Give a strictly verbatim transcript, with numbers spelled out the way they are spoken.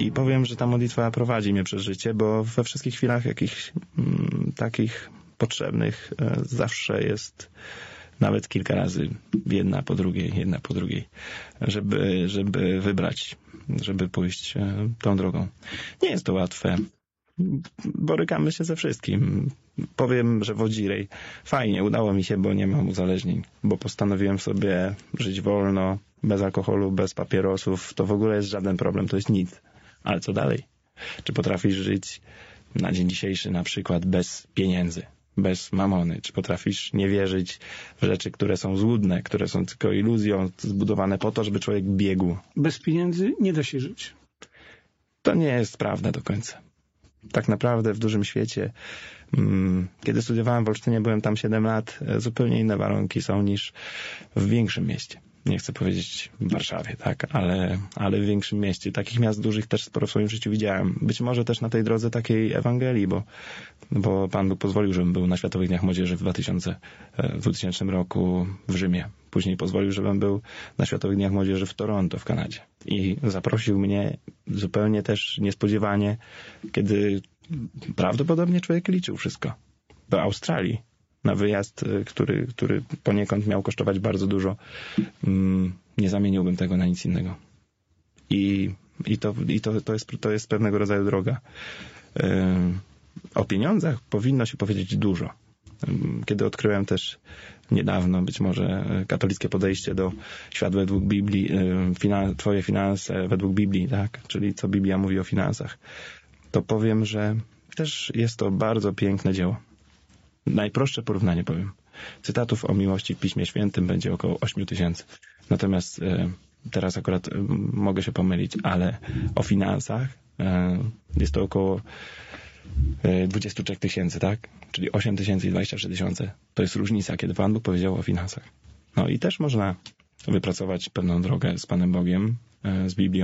I powiem, że ta modlitwa prowadzi mnie przez życie, bo we wszystkich chwilach jakichś mm, takich potrzebnych e, zawsze jest nawet kilka razy jedna po drugiej, jedna po drugiej, żeby, żeby wybrać, żeby pójść e, tą drogą. Nie jest to łatwe. Borykamy się ze wszystkim. Powiem, że wodzirej. Fajnie, udało mi się, bo nie mam uzależnień, bo postanowiłem sobie żyć wolno, bez alkoholu, bez papierosów. To w ogóle jest żaden problem, to jest nic. Ale co dalej? Czy potrafisz żyć na dzień dzisiejszy na przykład bez pieniędzy, bez mamony? Czy potrafisz nie wierzyć w rzeczy, które są złudne, które są tylko iluzją, zbudowane po to, żeby człowiek biegł? Bez pieniędzy nie da się żyć. To nie jest prawda do końca. Tak naprawdę w dużym świecie, kiedy studiowałem w Olsztynie, byłem tam siedem lat, zupełnie inne warunki są niż w większym mieście. Nie chcę powiedzieć w Warszawie, tak, ale, ale w większym mieście. Takich miast dużych też sporo w swoim życiu widziałem. Być może też na tej drodze takiej Ewangelii, bo, bo Pan Bóg pozwolił, żebym był na Światowych Dniach Młodzieży w dwutysięcznym roku w Rzymie. Później pozwolił, żebym był na Światowych Dniach Młodzieży w Toronto, w Kanadzie. I zaprosił mnie zupełnie też niespodziewanie, kiedy prawdopodobnie człowiek liczył wszystko. Do Australii. Na wyjazd, który, który poniekąd miał kosztować bardzo dużo. Nie zamieniłbym tego na nic innego. I, i, to, i to, to, jest, to jest pewnego rodzaju droga. O pieniądzach powinno się powiedzieć dużo. Kiedy odkryłem też niedawno być może katolickie podejście do świat według Biblii, finan- twoje finanse według Biblii, tak? Czyli co Biblia mówi o finansach, to powiem, że też jest to bardzo piękne dzieło. Najprostsze porównanie powiem. Cytatów o miłości w Piśmie Świętym będzie około ośmiu tysięcy. Natomiast e, teraz akurat e, mogę się pomylić, ale o finansach e, jest to około e, dwadzieścia trzy tysięcy, tak? Czyli osiem tysięcy i dwadzieścia trzy tysiące. To jest różnica, kiedy Pan Bóg powiedział o finansach. No i też można wypracować pewną drogę z Panem Bogiem, e, z Biblią.